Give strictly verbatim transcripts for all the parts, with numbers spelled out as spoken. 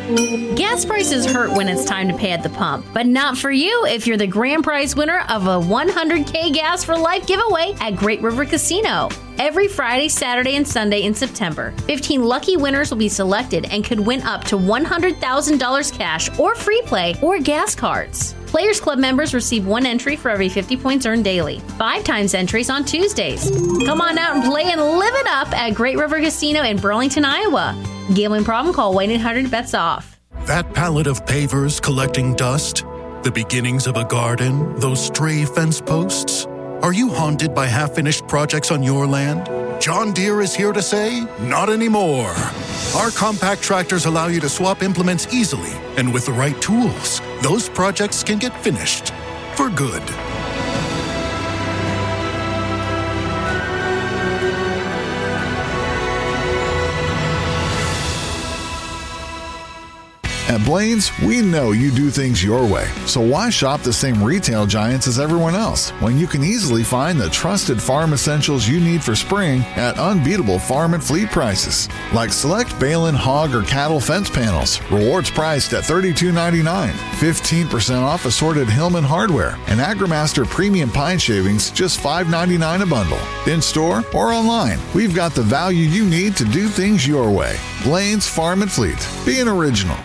Gas prices hurt when it's time to pay at the pump, but not for you if you're the grand prize winner of a one hundred K Gas for Life giveaway at Great River Casino. Every Friday, Saturday, and Sunday in September, fifteen lucky winners will be selected and could win up to one hundred thousand dollars cash or free play or gas cards. Players Club members receive one entry for every fifty points earned daily. Five times entries on Tuesdays. Come on out and play and live it up at Great River Casino in Burlington, Iowa. Gambling problem? Call one eight hundred bets off. That pallet of pavers collecting dust? The beginnings of a garden? Those stray fence posts? Are you haunted by half-finished projects on your land? John Deere is here to say, not anymore. Our compact tractors allow you to swap implements easily, and with the right tools, those projects can get finished for good. At Blaine's, we know you do things your way, so why shop the same retail giants as everyone else when you can easily find the trusted farm essentials you need for spring at unbeatable farm and fleet prices? Like select Balin hog or cattle fence panels, rewards priced at thirty-two ninety-nine, fifteen percent off assorted Hillman hardware, and AgriMaster premium pine shavings just five ninety-nine a bundle. In store or online, we've got the value you need to do things your way. Blaine's Farm and Fleet. Be an original.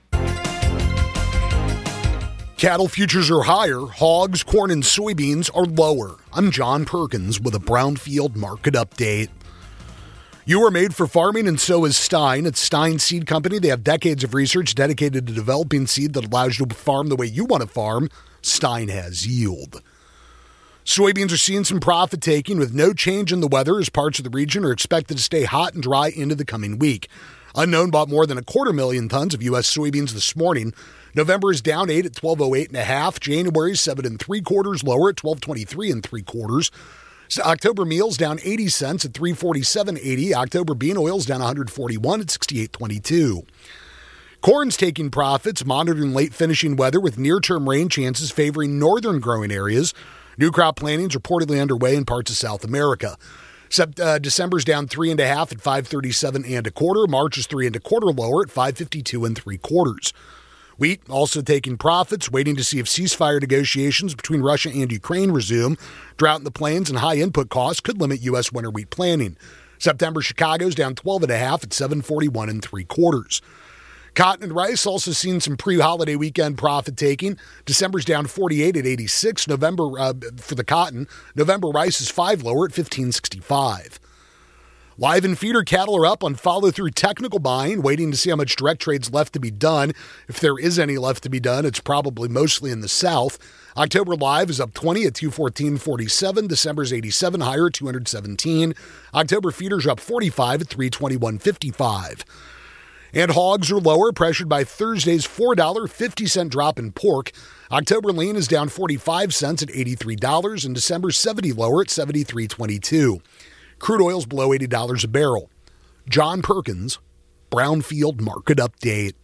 Cattle futures are higher, hogs, corn, and soybeans are lower. I'm John Perkins with a Brownfield market update. You are made for farming, and so is Stein. It's Stein Seed Company. They have decades of research dedicated to developing seed that allows you to farm the way you want to farm. Stein has yield. Soybeans are seeing some profit taking with no change in the weather as parts of the region are expected to stay hot and dry into the coming week. Unknown bought more than a quarter million tons of U S soybeans this morning. November is down eight at twelve oh eight and a half. January is seven and three quarters lower at twelve twenty-three and three quarters. So October meal's down eighty cents at three forty-seven eighty. October bean oil's down one hundred forty-one at sixty-eight twenty-two. Corn's taking profits, monitoring late finishing weather with near-term rain chances favoring northern growing areas. New crop plantings reportedly underway in parts of South America. Except uh, December's down three and a half at five thirty-seven and a quarter. March is three and a quarter lower at five fifty-two and three quarters. Wheat also taking profits, waiting to see if ceasefire negotiations between Russia and Ukraine resume. Drought in the plains and high input costs could limit U S winter wheat planting. September Chicago's down twelve and a half at seven forty-one and three quarters. Cotton and rice also seen some pre-holiday weekend profit taking. December's down forty-eight at eighty-six. November uh, for the cotton. November rice is five lower at fifteen sixty-five. Live and feeder cattle are up on follow-through technical buying, waiting to see how much direct trade's left to be done. If there is any left to be done, it's probably mostly in the South. October live is up twenty at two fourteen forty-seven. December's eighty-seven higher at two seventeen. October feeders are up forty-five at three twenty-one fifty-five. And hogs are lower, pressured by Thursday's four dollars and fifty cents drop in pork. October lean is down forty-five cents at eighty-three dollars, and December's seventy lower at seventy-three twenty-two. Crude oil's below eighty dollars a barrel. John Perkins, Brownfield Market Update.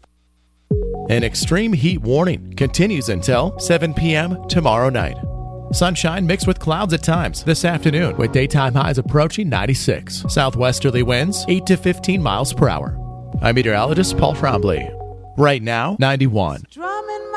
An extreme heat warning continues until seven p.m. tomorrow night. Sunshine mixed with clouds at times this afternoon with daytime highs approaching ninety-six. Southwesterly winds eight to fifteen miles per hour. I'm meteorologist Paul Trombley. Right now, ninety-one.